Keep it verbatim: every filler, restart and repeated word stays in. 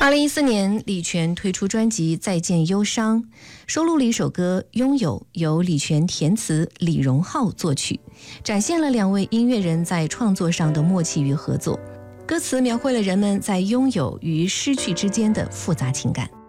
二零一四年，李泉推出专辑《再见忧伤》，收录了一首歌《拥有》，由李泉填词，李荣浩作曲，展现了两位音乐人在创作上的默契与合作。歌词描绘了人们在拥有与失去之间的复杂情感。